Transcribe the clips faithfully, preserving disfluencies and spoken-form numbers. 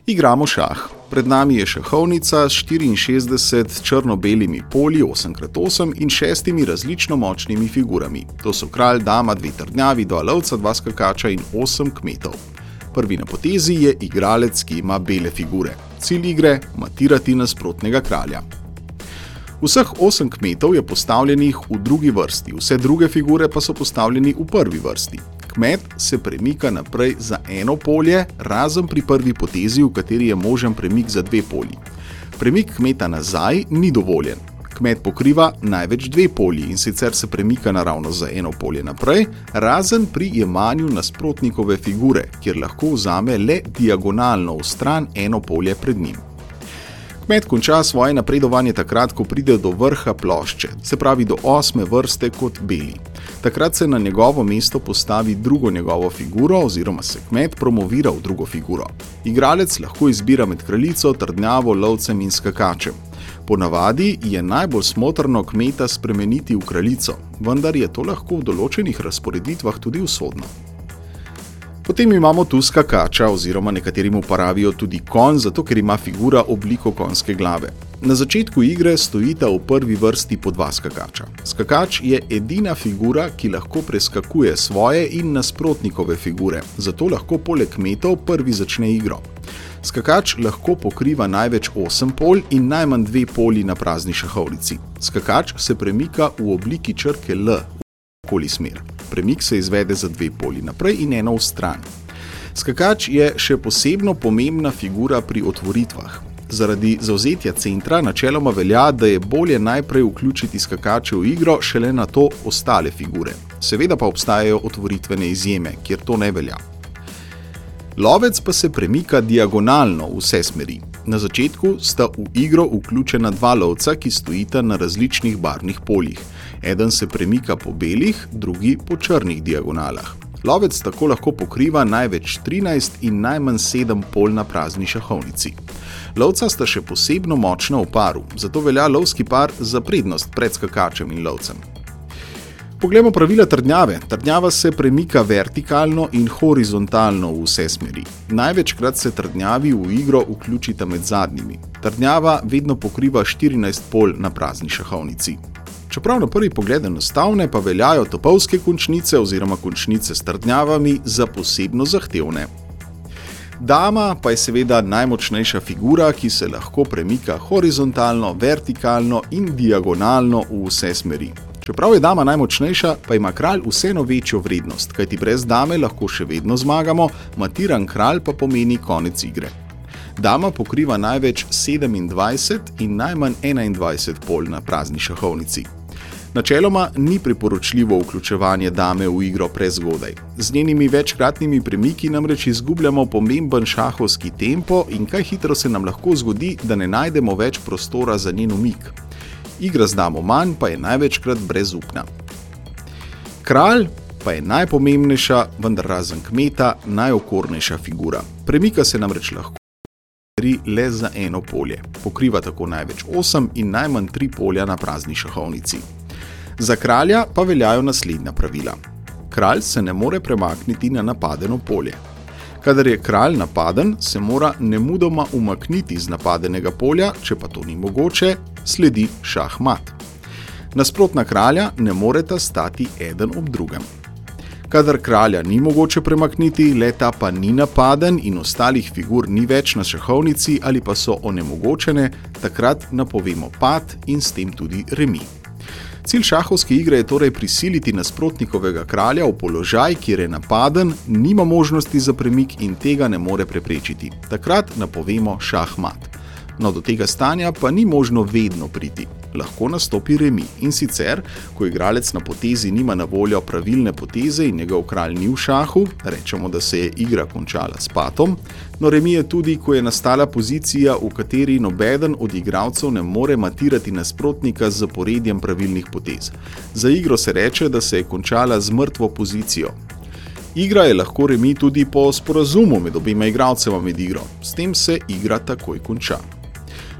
Igramo šah. Pred nami je šahovnica s štiriinšestdeset črno-belimi polji osem krat osem in šestimi različno močnimi figurami. To so kralj, dama, dve trdnjavi, dva lovca, dva skakača in osem kmetov. Prvi na potezi je igralec, ki ima bele figure. Cilj igre – matirati nasprotnega kralja. Vseh osem kmetov je postavljenih v drugi vrsti, vse druge figure pa so postavljeni v prvi vrsti. Kmet se premika naprej za eno polje, razen pri prvi potezi, v kateri je možen premik za dve polji. Premik kmeta nazaj ni dovoljen. Kmet pokriva največ dve polji in sicer se premika naravno za eno polje naprej, razen pri jemanju nasprotnikove figure, kjer lahko vzame le diagonalno v stran eno polje pred njim. Kmet konča svoje napredovanje takrat, ko pride do vrha plošče, se pravi do osme vrste kot beli. Takrat se na njegovo mesto postavi drugo njegovo figuro oziroma se kmet promovira v drugo figuro. Igralec lahko izbira med kraljico, trdnjavo, lovcem in skakačem. Ponavadi je najbolj smotrno kmeta spremeniti v kraljico, vendar je to lahko v določenih razporeditvah tudi usodno. Potem imamo tu skakača oziroma nekateri mu pravijo tudi konj, zato ker ima figura obliko konjske glave. Na začetku igre stojita v prvi vrsti po dva skakača. Skakač je edina figura, ki lahko preskakuje svoje in nasprotnikove figure, zato lahko poleg kmetov prvi začne igro. Skakač lahko pokriva največ osem polj in najmanj dve polji na prazni šahovnici. Skakač se premika v obliki črke L okoli smer. Premik se izvede za dve polji naprej in eno v stran. Skakač je še posebno pomembna figura pri otvoritvah. Zaradi zavzetja centra načeloma velja, da je bolje najprej vključiti skakače v igro, šele na to ostale figure. Seveda pa obstajajo otvoritvene izjeme, kjer to ne velja. Lovec pa se premika diagonalno v vse smeri. Na začetku sta v igro vključena dva lovca, ki stojita na različnih barvnih poljih. Eden se premika po belih, drugi po črnih diagonalah. Lovec tako lahko pokriva največ trinajst in najmanj sedem polj na prazni šahovnici. Lovca sta še posebno močna v paru, zato velja lovski par za prednost pred skakačem in lovcem. Poglejmo pravila trdnjave. Trdnjava se premika vertikalno in horizontalno v vse smeri. Največkrat se trdnjavi v igro vključita med zadnjimi. Trdnjava vedno pokriva štirinajst polj na prazni šahovnici. Čeprav na prvi pogled enostavne, pa veljajo topovske končnice oziroma končnice s trdnjavami za posebno zahtevne. Dama pa je seveda najmočnejša figura, ki se lahko premika horizontalno, vertikalno in diagonalno v vse smeri. Čeprav je dama najmočnejša, pa ima kralj vseeno večjo vrednost, kajti brez dame lahko še vedno zmagamo, matiran kralj pa pomeni konec igre. Dama pokriva največ sedemindvajset in najmanj enaindvajset polj na prazni šahovnici. Načeloma ni priporočljivo vključevanje dame v igro prezgodaj. Z njenimi večkratnimi premiki namreč izgubljamo pomemben šahovski tempo in kaj hitro se nam lahko zgodi, da ne najdemo več prostora za njen umik. Igra z damo manj pa je največkrat brezupna. Kralj pa je najpomembnejša, vendar razen kmeta, najokornejša figura. Premika se namreč lahko le za eno polje. Pokriva tako največ osem in najmanj tri polja na prazni šahovnici. Za kralja pa veljajo naslednja pravila. Kralj se ne more premakniti na napadeno polje. Kadar je kralj napaden, se mora nemudoma umakniti z napadenega polja, če pa to ni mogoče, sledi šah-mat. Nasprotna kralja ne moreta stati eden ob drugem. Kadar kralja ni mogoče premakniti, leta pa ni napaden in ostalih figur ni več na šahovnici ali pa so onemogočene, takrat napovemo pad in s tem tudi remi. Cilj šahovske igre je torej prisiliti nasprotnikovega kralja v položaj, kjer je napaden, nima možnosti za premik in tega ne more preprečiti. Takrat napovemo šah-mat. No, do tega stanja pa ni možno vedno priti. Lahko nastopi remi in sicer, ko igralec na potezi nima na voljo pravilne poteze in njegov kralj ni v šahu, rečemo, da se je igra končala s patom, no remi je tudi, ko je nastala pozicija, v kateri nobeden od igralcev ne more matirati nasprotnika z zaporedjem pravilnih potez. Za igro se reče, da se je končala z mrtvo pozicijo. Igra je lahko remi tudi po sporazumu med obema igralcema med igro, s tem se igra takoj konča.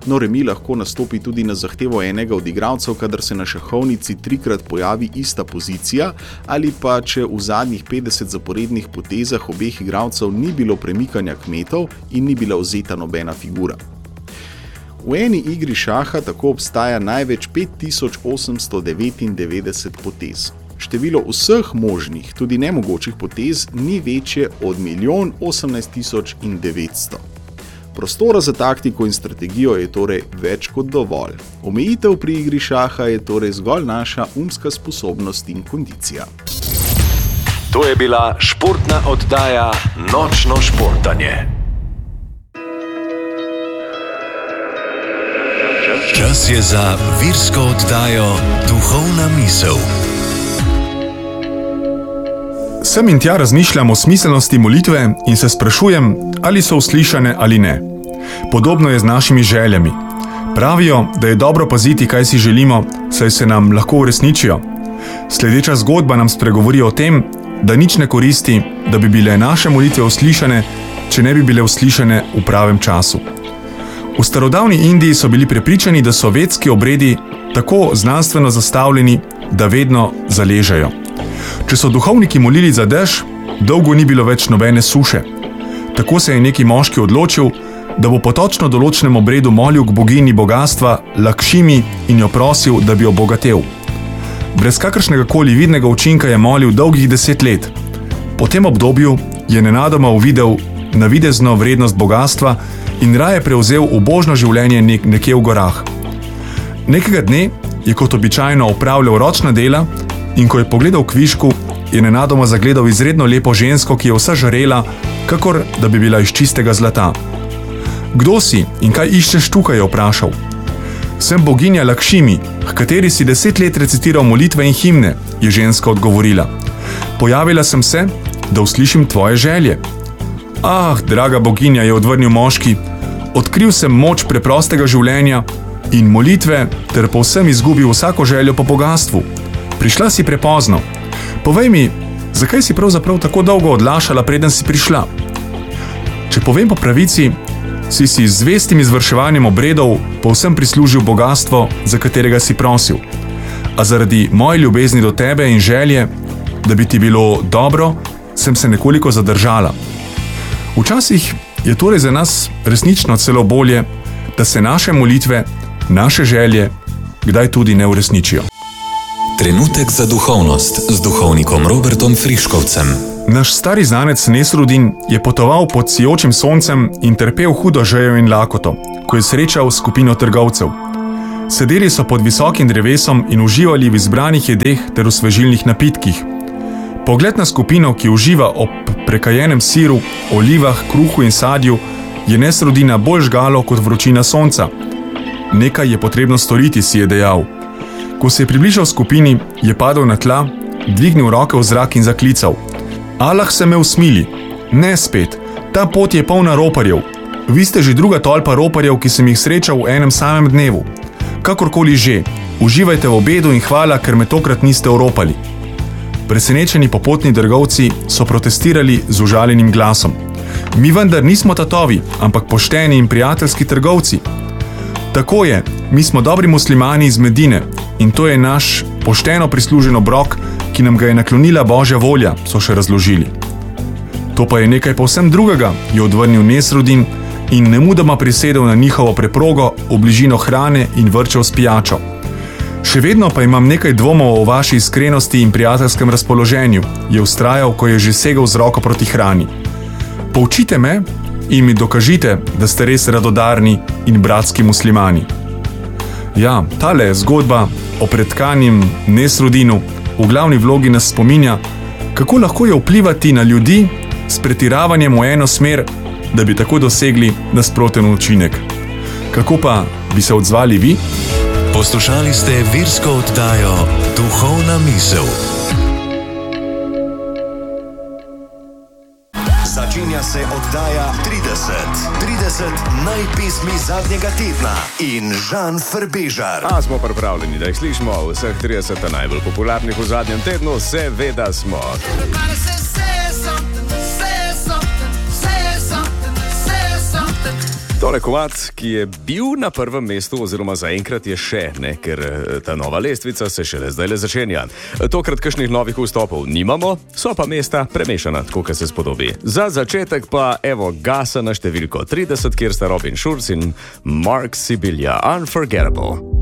no remi lahko nastopi tudi na zahtevo enega od igralcev, kadar se na šahovnici trikrat pojavi ista pozicija, ali pa če v zadnjih petdeset zaporednih potezah obeh igralcev ni bilo premikanja kmetov in ni bila vzeta nobena figura. V eni igri šaha tako obstaja največ pet tisoč osemsto devetindevetdeset potez. Število vseh možnih, tudi nemogočih potez ni večje od milijon osemnajst tisoč devetsto. Prostora za taktiko in strategijo je torej več kot dovolj. Omejitev pri igri šaha je torej zgolj naša umska sposobnost in kondicija. To je bila športna oddaja Nočno športanje. Čas je za virsko oddajo Duhovna misel. Sem in tja razmišljam o smiselnosti molitve in se sprašujem, ali so uslišane ali ne. Podobno je z našimi željami. Pravijo, da je dobro paziti, kaj si želimo, saj se nam lahko uresničijo. Sledeča zgodba nam spregovori o tem, da nič ne koristi, da bi bile naše molitve uslišane, če ne bi bile uslišane v pravem času. V starodavni Indiji so bili prepričani, da so vedski obredi tako znanstveno zastavljeni, da vedno zaležejo. Če so duhovniki molili za dež, dolgo ni bilo več nobene suše. Tako se je neki moški odločil, da bo po točno določenem obredu molil k bogini bogatstva Lakšimi in jo prosil, da bi obogatel. Brez kakršnega koli vidnega učinka je molil dolgih deset let. Po tem obdobju je nenadoma uvidel navidezno vrednost bogatstva in raje prevzel ubožno življenje nek- nekje v gorah. Nekega dne je kot običajno opravljal ročna dela in ko je pogledal kvišku, je nenadoma zagledal izredno lepo žensko, ki je vsa žarela, kakor da bi bila iz čistega zlata. Kdo si in kaj iščeš tukaj, je vprašal. Sem boginja Lakšimi, h kateri si deset let recitiral molitve in himne, je ženska odgovorila. Pojavila sem se, da uslišim tvoje želje. Ah, draga boginja, je odvrnil moški, odkril sem moč preprostega življenja in molitve ter povsem izgubil vsako željo po bogatstvu. Prišla si prepozno. Povej mi, zakaj si pravzaprav tako dolgo odlašala, preden si prišla? Če povem po pravici, si si z zvestim izvrševanjem obredov povsem prislužil bogatstvo, za katerega si prosil. A zaradi moje ljubezni do tebe in želje, da bi ti bilo dobro, sem se nekoliko zadržala. Včasih je torej za nas resnično celo bolje, da se naše molitve, naše želje kdaj tudi ne uresničijo. Trenutek za duhovnost z duhovnikom Robertom Friškovcem. Naš stari znanec Nesrudin je potoval pod sijočim soncem in trpel hudo žejo in lakoto, ko je srečal skupino trgovcev. Sedeli so pod visokim drevesom in uživali v izbranih jedeh ter v svežilnih napitkih. Pogled na skupino, ki uživa ob prekajenem siru, olivah, kruhu in sadju, je Nesrudina bolj žgalo kot vročina sonca. Nekaj je potrebno storiti, si je dejal. Ko se je približal skupini, je padel na tla, dvignil roke v zrak in zaklical. Allah se me usmili. Ne spet, ta pot je polna roparjev. Vi ste že druga tolpa roparjev, ki sem jih srečal v enem samem dnevu. Kakorkoli že, uživajte v obedu in hvala, ker me tokrat niste oropali. Presenečeni popotni trgovci so protestirali z užaljenim glasom. Mi vendar nismo tatovi, ampak pošteni in prijateljski trgovci. Tako je, mi smo dobri muslimani iz Medine in to je naš pošteno prislužen obrok, ki nam ga je naklonila Božja volja, so še razložili. To pa je nekaj povsem drugega, je odvrnil Nesrudin in nemudoma prisedel na njihovo preprogo v bližino hrane in vrčev s pijačo. Še vedno pa imam nekaj dvomov o vaši iskrenosti in prijateljskem razpoloženju, je vztrajal, ko je že segel z roko proti hrani. Poučite me in mi dokažite, da ste res radodarni in bratski muslimani. Ja, tale zgodba o pretkanim Nesrudinu v glavni vlogi nas spominja, kako lahko je vplivati na ljudi s pretiravanjem v eno smer, da bi tako dosegli nasproten učinek. Kako pa bi se odzvali vi? Poslušali ste virsko oddajo Duhovna misel. Začenja se oddaja trideset. trideset najpesmi zadnjega tedna in Žan Frbežar. A smo pripravljeni, da jih slišimo vseh trideset najbolj popularnih v zadnjem tednu? Seveda smo. Tole Tole komad, ki je bil na prvem mestu, oziroma zaenkrat je še, ne, ker ta nova lestvica se šele zdaj le začenja. Tokrat kakšnih novih vstopov nimamo, so pa mesta premešana, tako kot se spodobi. Za začetek pa evo gasa na številko trideset, kjer sta Robin Schulz in Mark Sibilja, Unforgettable.